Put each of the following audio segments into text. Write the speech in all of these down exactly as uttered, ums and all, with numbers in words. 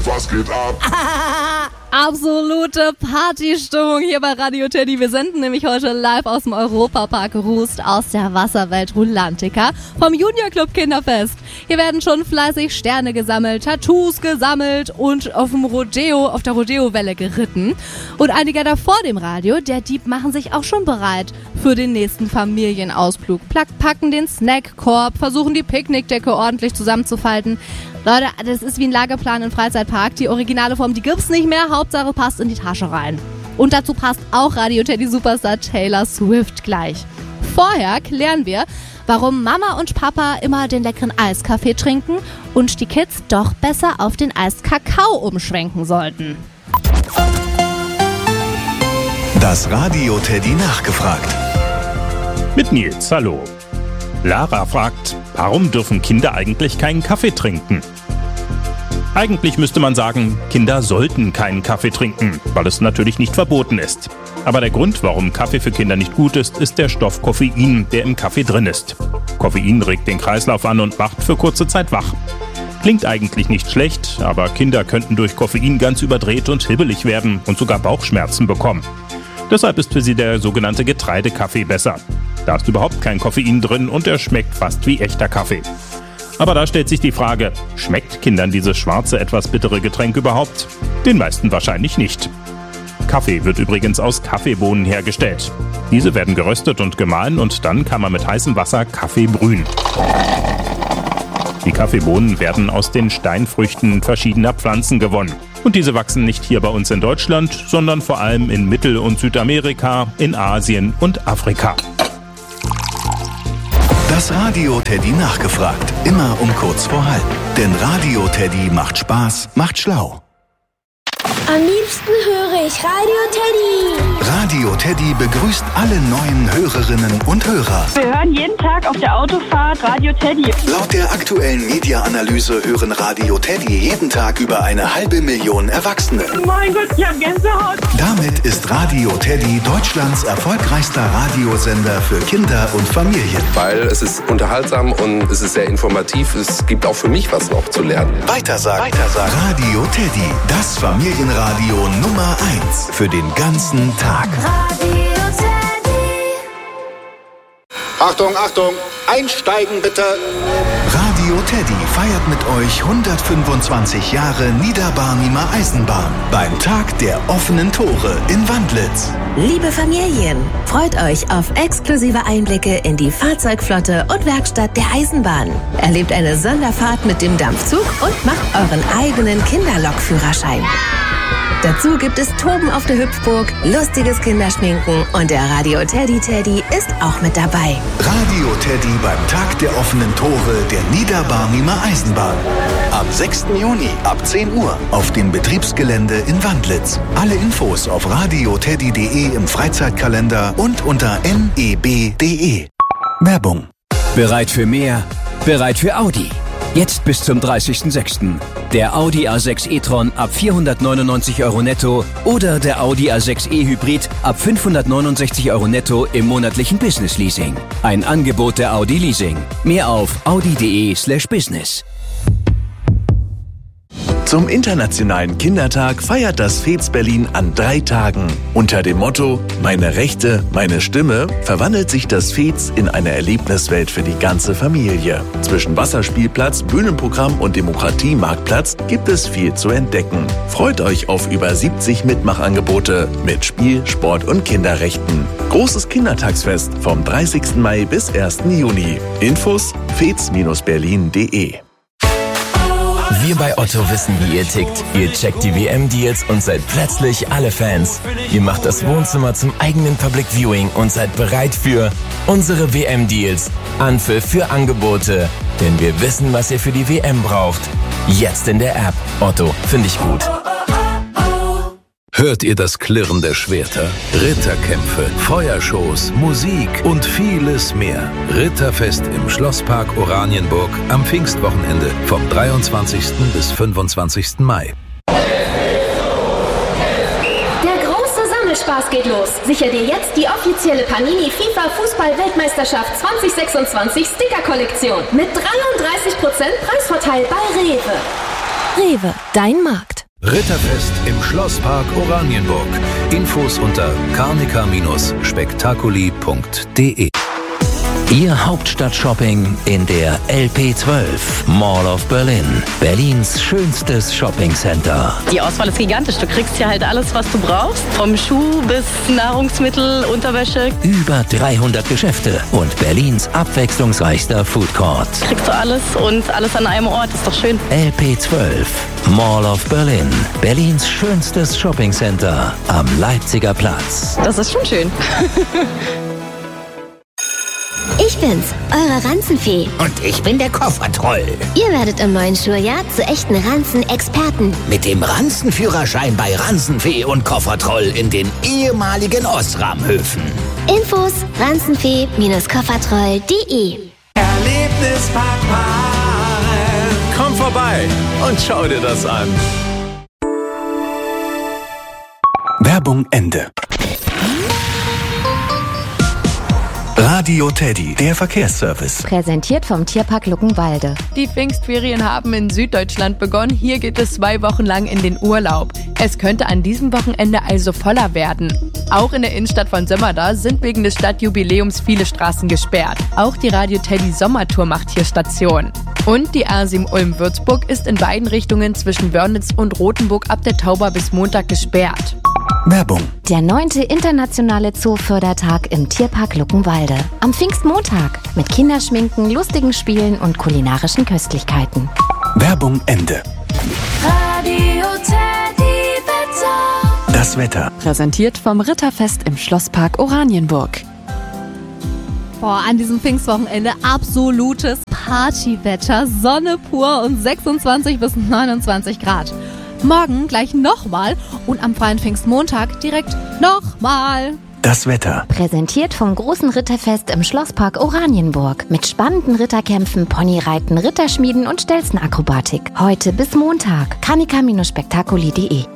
was geht ab? Absolute Partystimmung hier bei Radio Teddy. Wir senden nämlich heute live aus dem Europapark Rust aus der Wasserwelt Rulantica vom Junior Club Kinderfest. Hier werden schon fleißig Sterne gesammelt, Tattoos gesammelt und auf dem Rodeo, auf der Rodeo-Welle geritten. Und einige da vor dem Radio, der Dieb, machen sich auch schon bereit für den nächsten Familienausflug. Packen den Snackkorb, versuchen die Picknickdecke ordentlich zusammenzufalten. Leute, das ist wie ein Lageplan im Freizeitpark. Die originale Form, die gibt's nicht mehr. Hauptsache passt in die Tasche rein. Und dazu passt auch Radio Teddy Superstar Taylor Swift gleich. Vorher klären wir, warum Mama und Papa immer den leckeren Eiskaffee trinken und die Kids doch besser auf den Eiskakao umschwenken sollten. Das Radio Teddy nachgefragt. Mit Nils, hallo. Lara fragt, warum dürfen Kinder eigentlich keinen Kaffee trinken? Eigentlich müsste man sagen, Kinder sollten keinen Kaffee trinken, weil es natürlich nicht verboten ist. Aber der Grund, warum Kaffee für Kinder nicht gut ist, ist der Stoff Koffein, der im Kaffee drin ist. Koffein regt den Kreislauf an und macht für kurze Zeit wach. Klingt eigentlich nicht schlecht, aber Kinder könnten durch Koffein ganz überdreht und hibbelig werden und sogar Bauchschmerzen bekommen. Deshalb ist für sie der sogenannte Getreidekaffee besser. Da ist überhaupt kein Koffein drin und er schmeckt fast wie echter Kaffee. Aber da stellt sich die Frage, schmeckt Kindern dieses schwarze, etwas bittere Getränk überhaupt? Den meisten wahrscheinlich nicht. Kaffee wird übrigens aus Kaffeebohnen hergestellt. Diese werden geröstet und gemahlen und dann kann man mit heißem Wasser Kaffee brühen. Die Kaffeebohnen werden aus den Steinfrüchten verschiedener Pflanzen gewonnen. Und diese wachsen nicht hier bei uns in Deutschland, sondern vor allem in Mittel- und Südamerika, in Asien und Afrika. Das Radio Teddy nachgefragt. Immer um kurz vor halb. Denn Radio Teddy macht Spaß, macht schlau. Am liebsten höre ich Radio Teddy. Radio Teddy begrüßt alle neuen Hörerinnen und Hörer. Wir hören jeden Tag auf der Autofahrt Radio Teddy. Laut der aktuellen Media-Analyse hören Radio Teddy jeden Tag über eine halbe Million Erwachsene. Mein Gott, ich hab Gänsehaut. Damit ist Radio Teddy Deutschlands erfolgreichster Radiosender für Kinder und Familien. Weil es ist unterhaltsam und es ist sehr informativ. Es gibt auch für mich was noch zu lernen. Weitersagen. Weitersagen. Radio Teddy, das Familienradio Nummer eins für den ganzen Tag. Radio Teddy. Achtung, Achtung, einsteigen bitte. Radio Teddy feiert mit euch hundertfünfundzwanzig Jahre Niederbarnimer Eisenbahn beim Tag der offenen Tore in Wandlitz. Liebe Familien, freut euch auf exklusive Einblicke in die Fahrzeugflotte und Werkstatt der Eisenbahn. Erlebt eine Sonderfahrt mit dem Dampfzug und macht euren eigenen Kinderlokführerschein. Dazu gibt es Toben auf der Hüpfburg, lustiges Kinderschminken und der Radio Teddy Teddy ist auch mit dabei. Radio Teddy beim Tag der offenen Tore der Niederbarnimer Eisenbahn. Am sechsten Juni ab zehn Uhr auf dem Betriebsgelände in Wandlitz. Alle Infos auf radioteddy punkt de im Freizeitkalender und unter n e b punkt de. Werbung. Bereit für mehr? Bereit für Audi? Jetzt bis zum dreißigsten sechsten Der Audi A sechs e-tron ab vierhundertneunundneunzig Euro netto oder der Audi A sechs e Hybrid ab fünfhundertneunundsechzig Euro netto im monatlichen Business Leasing. Ein Angebot der Audi Leasing. Mehr auf audi punkt de slash business. Zum Internationalen Kindertag feiert das F E Z Berlin an drei Tagen. Unter dem Motto »Meine Rechte, meine Stimme« verwandelt sich das F E Z in eine Erlebniswelt für die ganze Familie. Zwischen Wasserspielplatz, Bühnenprogramm und Demokratiemarktplatz gibt es viel zu entdecken. Freut euch auf über siebzig Mitmachangebote mit Spiel, Sport und Kinderrechten. Großes Kindertagsfest vom dreißigsten Mai bis ersten Juni. Infos fez berlin punkt de. Wir bei Otto wissen, wie ihr tickt. Ihr checkt die W M-Deals und seid plötzlich alle Fans. Ihr macht das Wohnzimmer zum eigenen Public Viewing und seid bereit für unsere W M-Deals. Anpfiff für Angebote. Denn wir wissen, was ihr für die W M braucht. Jetzt in der App. Otto, finde ich gut. Hört ihr das Klirren der Schwerter? Ritterkämpfe, Feuershows, Musik und vieles mehr. Ritterfest im Schlosspark Oranienburg am Pfingstwochenende vom dreiundzwanzigsten bis fünfundzwanzigsten Mai. Der große Sammelspaß geht los. Sicher dir jetzt die offizielle Panini FIFA Fußball-Weltmeisterschaft zwanzig sechsundzwanzig Sticker-Kollektion mit dreiunddreißig Prozent Preisvorteil bei Rewe. Rewe, dein Markt. Ritterfest im Schlosspark Oranienburg. Infos unter karnika Spektakuli punkt de. Ihr Hauptstadt-Shopping in der L P zwölf, Mall of Berlin, Berlins schönstes Shoppingcenter. Die Auswahl ist gigantisch. Du kriegst hier halt alles, was du brauchst. Vom Schuh bis Nahrungsmittel, Unterwäsche. Über dreihundert Geschäfte und Berlins abwechslungsreichster Foodcourt. Kriegst du alles und alles an einem Ort. Ist doch schön. L P zwölf, Mall of Berlin, Berlins schönstes Shoppingcenter am Leipziger Platz. Das ist schon schön. Ich bin's, eure Ranzenfee. Und ich bin der Koffertroll. Ihr werdet im neuen Schuljahr zu echten Ranzen-Experten. Mit dem Ranzenführerschein bei Ranzenfee und Koffertroll in den ehemaligen Osram-Höfen. Infos ranzenfee Koffertroll punkt de. Erlebnispark Park. Komm vorbei und schau dir das an. Werbung Ende. Radio Teddy, der Verkehrsservice. Präsentiert vom Tierpark Luckenwalde. Die Pfingstferien haben in Süddeutschland begonnen. Hier geht es zwei Wochen lang in den Urlaub. Es könnte an diesem Wochenende also voller werden. Auch in der Innenstadt von Sömmerda sind wegen des Stadtjubiläums viele Straßen gesperrt. Auch die Radio Teddy Sommertour macht hier Station. Und die A sieben Ulm-Würzburg ist in beiden Richtungen zwischen Wörnitz und Rothenburg ab der Tauber bis Montag gesperrt. Werbung. Der neunte internationale Zoofördertag im Tierpark Luckenwalde. Am Pfingstmontag mit Kinderschminken, lustigen Spielen und kulinarischen Köstlichkeiten. Werbung Ende. Radio Teddy Wetter. Das Wetter. Präsentiert vom Ritterfest im Schlosspark Oranienburg. Boah, an diesem Pfingstwochenende absolutes Partywetter, Sonne pur und sechsundzwanzig bis neunundzwanzig Grad. Morgen gleich nochmal und am freien Pfingstmontag direkt nochmal. Das Wetter. Präsentiert vom großen Ritterfest im Schlosspark Oranienburg. Mit spannenden Ritterkämpfen, Ponyreiten, Ritterschmieden und Stelzenakrobatik. Heute bis Montag. karnika Spektakuli punkt de.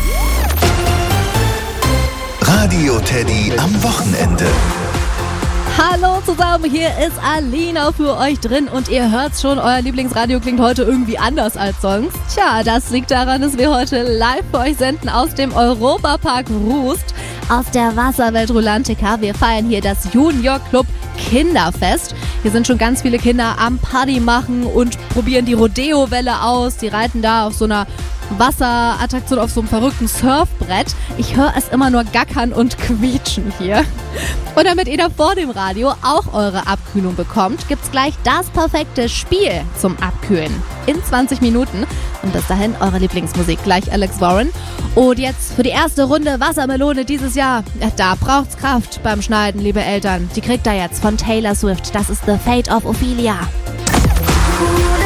Radio Teddy am Wochenende. Hallo zusammen, hier ist Alina für euch drin und ihr hört's schon, euer Lieblingsradio klingt heute irgendwie anders als sonst. Tja, das liegt daran, dass wir heute live für euch senden aus dem Europapark Rust, aus der Wasserwelt Rulantica. Wir feiern hier das Junior Club Kinderfest. Hier sind schon ganz viele Kinder am Party machen und probieren die Rodeo-Welle aus. Die reiten da auf so einer Wasserattraktion auf so einem verrückten Surfbrett. Ich höre es immer nur gackern und quietschen hier. Und damit ihr da vor dem Radio auch eure Abkühlung bekommt, gibt's gleich das perfekte Spiel zum Abkühlen. In zwanzig Minuten. Und bis dahin eure Lieblingsmusik. Gleich Alex Warren. Und jetzt für die erste Runde Wassermelone dieses Jahr. Ja, da braucht's Kraft beim Schneiden, liebe Eltern. Die kriegt ihr jetzt von Taylor Swift. Das ist The Fate of Ophelia.